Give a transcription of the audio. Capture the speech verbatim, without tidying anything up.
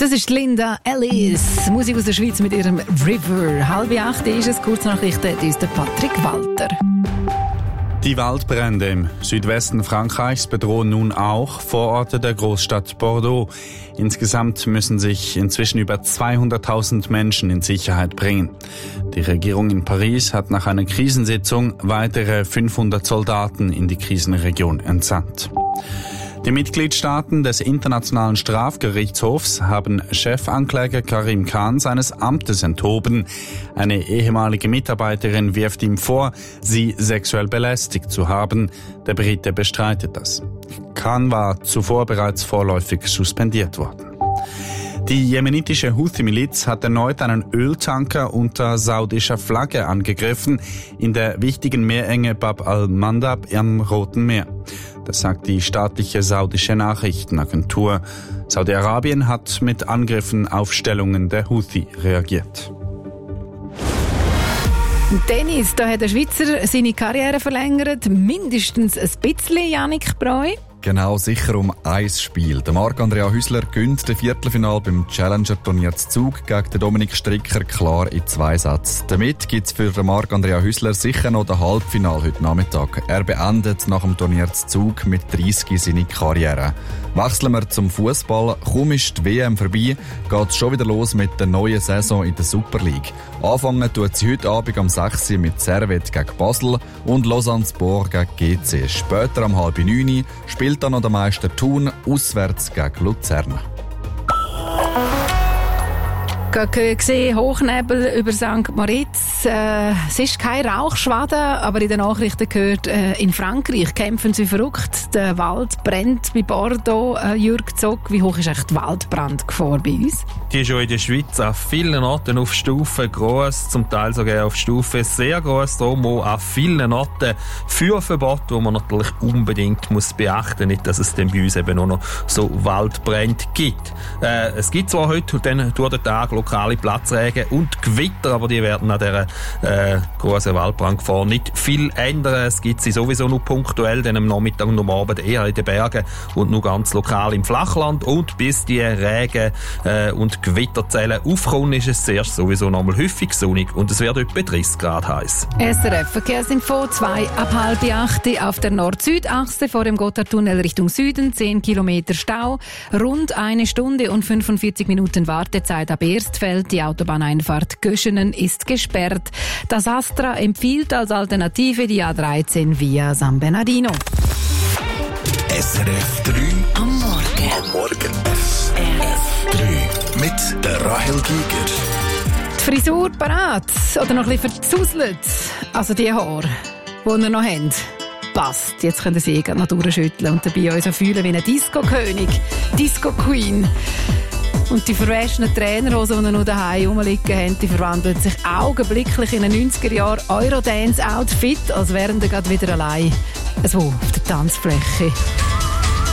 Das ist Linda Ellis. Musik aus der Schweiz mit ihrem River. Halb acht ist es, Kurznachrichten, das ist der Patrick Walter. Die Waldbrände im Südwesten Frankreichs bedrohen nun auch Vororte der Großstadt Bordeaux. Insgesamt müssen sich inzwischen über zweihunderttausend Menschen in Sicherheit bringen. Die Regierung in Paris hat nach einer Krisensitzung weitere fünfhundert Soldaten in die Krisenregion entsandt. Die Mitgliedstaaten des Internationalen Strafgerichtshofs haben Chefankläger Karim Khan seines Amtes enthoben. Eine ehemalige Mitarbeiterin wirft ihm vor, sie sexuell belästigt zu haben. Der Brite bestreitet das. Khan war zuvor bereits vorläufig suspendiert worden. Die jemenitische Houthi-Miliz hat erneut einen Öltanker unter saudischer Flagge angegriffen in der wichtigen Meerenge Bab al-Mandab am Roten Meer. Das sagt die staatliche saudische Nachrichtenagentur. Saudi-Arabien hat mit Angriffen auf Stellungen der Houthi reagiert. Tennis, da hat der Schweizer seine Karriere verlängert. Mindestens ein bisschen, Yannick Breu. Genau, sicher um ein Spiel. Der Marc-Andrea Hüsler gönnt das Viertelfinale beim Challenger-Turnier zu Zug gegen den Dominik Stricker klar in zwei Sätzen. Damit gibt es für den Marc-Andrea Hüsler sicher noch das Halbfinale heute Nachmittag. Er beendet nach dem Turnier zu Zug mit dreißig seine Karriere. Wechseln wir zum Fußball. Kaum ist die W M vorbei, geht es schon wieder los mit der neuen Saison in der Super League. Anfangen tut sie heute Abend um sechs Uhr mit Servette gegen Basel und Lausanne Sport gegen G C. Später um halb neun Uhr spielt dann noch der Meister Thun auswärts gegen Luzern. Gerade gesehen, Hochnebel über Sankt Moritz. Äh, es ist kein Rauchschwaden, aber in den Nachrichten gehört, äh, in Frankreich kämpfen sie verrückt. Der Wald brennt bei Bordeaux. Äh, Jürg Zock, wie hoch ist echt die Waldbrandgefahr bei uns? Die ist schon in der Schweiz an vielen Orten auf Stufe gross, zum Teil sogar auf Stufe sehr gross. Darum auch an vielen Orten Feuerverbot, wo man natürlich unbedingt muss beachten, nicht, dass es dann bei uns eben auch noch so Waldbrände gibt. Äh, es gibt zwar heute dann durch den Tag lokale Platzregen und Gewitter, aber die werden an dieser äh, grossen Waldbrandgefahr nicht viel ändern. Es gibt sie sowieso nur punktuell, dann am Nachmittag und am Abend eher in den Bergen und nur ganz lokal im Flachland. Und bis die Regen äh, und Gewitterzellen aufkommen, ist es zuerst sowieso noch mal häufig sonnig und es wird etwa dreißig Grad heiß. S R F Verkehrsinfo, zwei ab halb acht auf der Nord-Süd-Achse vor dem Gotthardtunnel Richtung Süden, zehn Kilometer Stau, rund eine Stunde und fünfundvierzig Minuten Wartezeit ab Erstfeld. Die Autobahneinfahrt Göschenen ist gesperrt. Das Astra empfiehlt als Alternative die A dreizehn via San Bernardino. S R F drei am Morgen. Am Morgen. S R F drei mit der Rahel Giger. Die Frisur parat oder noch ein bisschen verzuselt? Also die Haare, die ihr noch habt. Passt. Jetzt können Sie eh noch durchschütteln und dabei uns so fühlen wie ein Disco-König, Disco-Queen. Und die verwaschenen Trainerhosen, die noch daheim rumliegen haben, die verwandeln sich augenblicklich in ein neunziger Jahre Eurodance-Outfit, als wären sie gerade wieder allein so auf der Tanzfläche.